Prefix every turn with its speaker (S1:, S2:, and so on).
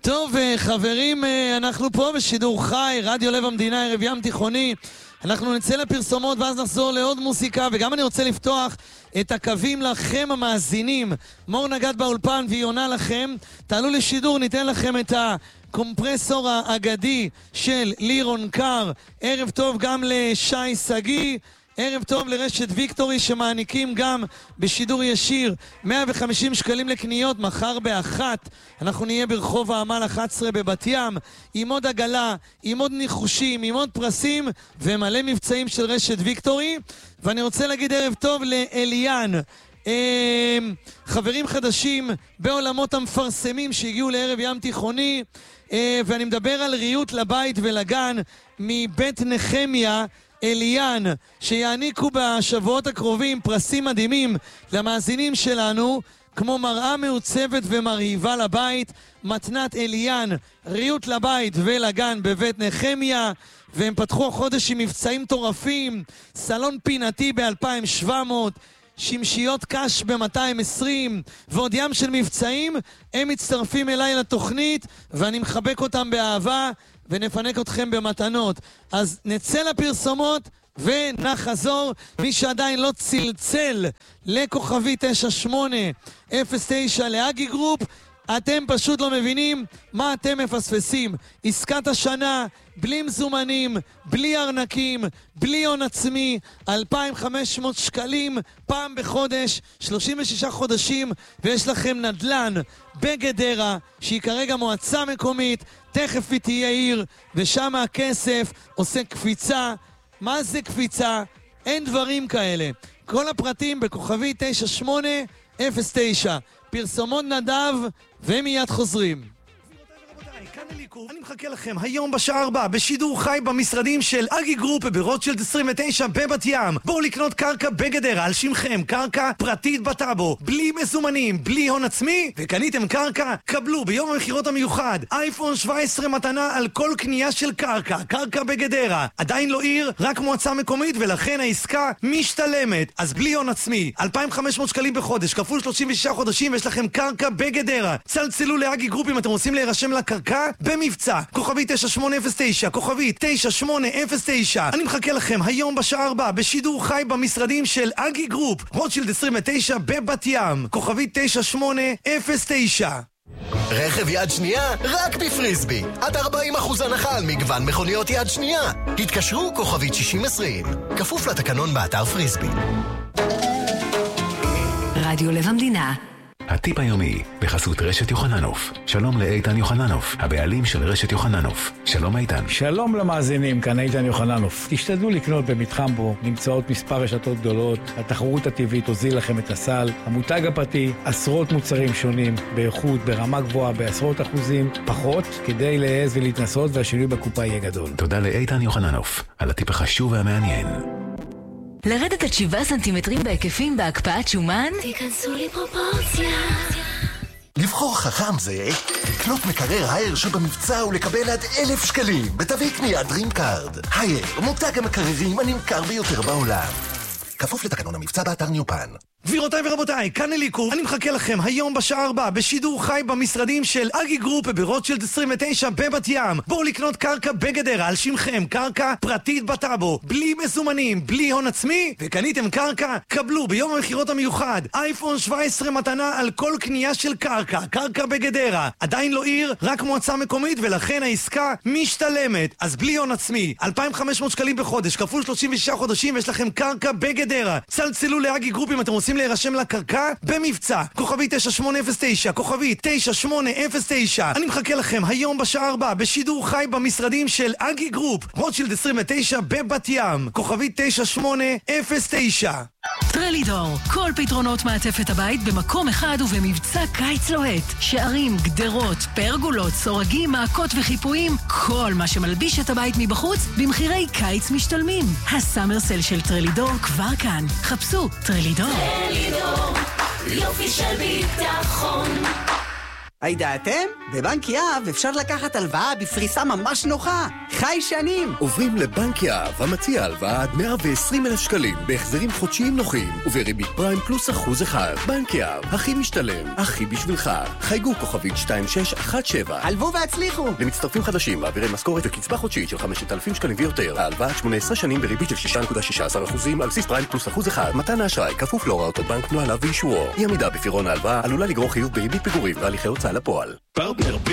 S1: טוב, חברים, אנחנו פה בשידור חי, רדיו לב המדינה, ערב ים תיכוני. אנחנו נצא לפרסומות ואז נחזור לעוד מוסיקה, וגם אני רוצה לפתוח את הקווים לכם המאזינים. מור נגד באולפן והיא עונה לכם. תעלו לשידור, ניתן לכם את הקומפרסור האגדי של לירון קר. ערב טוב גם לשי סגי. ערב טוב לרשת ויקטורי שמעניקים גם בשידור ישיר 150 שקלים לקניות. מחר באחת אנחנו נהיה ברחוב העמל 11 בבת ים עם עוד עגלה, עם עוד ניחושים, עם עוד פרסים ומלא מבצעים של רשת ויקטורי. ואני רוצה להגיד ערב טוב לאליאן, חברים חדשים בעולמות המפרסמים שהגיעו לערב ים תיכוני, ואני מדבר על ריהוט לבית ולגן מבית נחמיה אליאן, שיעניקו בשבועות הקרובים פרסים מדהימים למאזינים שלנו, כמו מראה מעוצבת ומרהיבה לבית. מתנת אליאן, ריהוט לבית ולגן בבית נחמיה, והם פתחו חודש עם מבצעים טורפים, סלון פינתי ב-2,700, שמשיות קש ב-220 ועוד ים של מבצעים. הם מצטרפים אליי לתוכנית ואני מחבק אותם באהבה ונפנק אתכם במתנות. אז נצא לפרסומות ונחזור. מי שעדיין לא צלצל לכוכבי 9809 לאגי גרופ, אתם פשוט לא מבינים מה אתם מפספסים. עסקת השנה, בלי מזומנים, בלי ארנקים, בלי הון עצמי, 2,500 שקלים פעם בחודש, 36 חודשים, ויש לכם נדלן בגדרה, שהיא כרגע מועצה מקומית, תכף היא תהיה עיר, ושם הכסף עושה קפיצה. מה זה קפיצה? אין דברים כאלה. כל הפרטים בכוכבי 9809. פרסומות נדב ומיד חוזרים. אני מחכה לכם היום בשעה 4 בשידור חי במשרדים של אגי גרופ ברוטשילד 29 בבת ים. בואו לקנות קרקע בגדרה על שמכם, קרקע פרטית בטאבו, בלי מזומנים, בלי הון עצמי, וקניתם קרקע, קבלו ביום המחירות המיוחד אייפון 17 מתנה על כל קנייה של קרקע בגדרה. עדיין לא עיר, רק מועצה מקומית, ולכן העסקה משתלמת. אז בלי הון עצמי, 2,500 שקלים בחודש כפול 36 חודשים, ויש לכם קרקע בגדרה. צלצלו לאגי גרופ אם אתם רוצים להירשם לקרקע במבצע. כוכבי 9809, כוכבי 9809. אני מחכה לכם היום בשעה 4 בשידור חי במשרדים של אגי גרופ, רוטשילד 29 בבת ים. כוכבי 9809.
S2: רכב יד שנייה רק בפריסבי. עד 40% הנחה על מגוון מכוניות יד שנייה. התקשרו כוכבית 6020. כפוף לתקנון באתר פריסבי.
S3: רדיו לב המדינה.
S4: הטיפ היומי בחסות רשת יוחננוף. שלום לאיתן יוחננוף, הבעלים של רשת יוחננוף. שלום איתן.
S5: שלום למאזינים, כאן איתן יוחננוף. תשתדלו לקנות במתחם בו, נמצאות מספר רשתות גדולות, התחרות הטבעית תוזיל לכם את הסל, המותג הפרטי, עשרות מוצרים שונים, באיכות, ברמה גבוהה, בעשרות אחוזים, פחות, כדי להעז ולהתנסות והשינוי בקופה יהיה גדול.
S4: תודה לאיתן יוחננוף, על הטיפ החשוב והמעניין.
S3: לרדת עד 7 סנטימטרים בהיקפים בהקפאת שומן?
S6: תיכנסו לי פרופורציה.
S2: לבחור חכם זה לקנות מקרר הייר שבמבצע ולקבל עד 1,000 שקלים בתווי קנייה דרים קארד. הייר, מותג המקררים הנמכר ביותר בעולם. כפוף לתקנון המבצע באתר ניופן.
S1: גבירותיי ורבותיי, כאן אליקו. אני מחכה לכם היום בשעה 4 בשידור חי במשרדים של אגי גרופ ברוטשילד 29 בבת ים. בואו לקנות קרקע בגדרה על שמכם, קרקע פרטית בטאבו, בלי מזומנים, בלי הון עצמי, וקניתם קרקע, קבלו ביום המחירות המיוחד אייפון 17 מתנה על כל קנייה של קרקע בגדרה. עדיין לא עיר, רק מועצה מקומית, ולכן העסקה משתלמת. אז בלי הון עצמי, 2,500 שקלים בחודש כפול 36 חודשים, ויש לכם קרקע בגדרה. צלצלו לאגי גרופ אם אתם רוצים להירשם לקרקע במבצע. כוכבי 9809, כוכבי 9809. אני מחכה לכם היום בשעה 4 בשידור חי במשרדים של אגי גרופ, רוטשילד 29 בבת ים. כוכבי 9809.
S3: טרלידור, כל פתרונות מעטפת הבית במקום אחד ובמבצע קיץ לוהט. שערים, גדרות, פרגולות, סורגים, מעקות וחיפויים, כל מה שמלביש את הבית מבחוץ במחירי קיץ משתלמים. הסאמר סל של טרלידור כבר כאן. חפשו טרלידור.
S6: טרלידור, יופי של ביטחון.
S7: הידעתם? בבנק יהב אפשר לקחת הלוואה בפריסה ממש נוחה. חי שנים.
S2: עוברים לבנק יהב, המציע הלוואה עד 120,000 שקלים, בהחזרים חודשיים נוחים, ובריבית פריים פלוס 1%. בנק יהב, הכי משתלם, הכי בשבילך. חייגו כוכבית 2617.
S7: הלוו והצליחו.
S2: למצטרפים חדשים, מעבירי משכורת וקצבה חודשית של 5,000 שקלים ויותר. ההלוואה 18 שנים בריבית של 6.16% על בסיס פריים פלוס 1%. מתן האשראי כפוף להוראות הבנק, נוהליו ואישורו. אי עמידה בפירעון ההלוואה עלולה לגרור חיוב בריבית פיגורים והליכי הוצאה לפועל.
S8: פרטנר